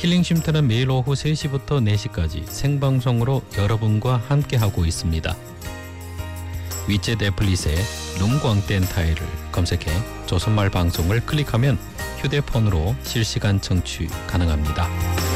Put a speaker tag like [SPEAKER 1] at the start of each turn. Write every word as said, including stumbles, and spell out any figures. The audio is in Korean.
[SPEAKER 1] 힐링쉼터는 매일 오후 세 시부터 네 시까지 생방송으로 여러분과 함께하고 있습니다. 위챗 애플릿에 룸광땡타이를 검색해 조선말 방송을 클릭하면 휴대폰으로 실시간 청취 가능합니다.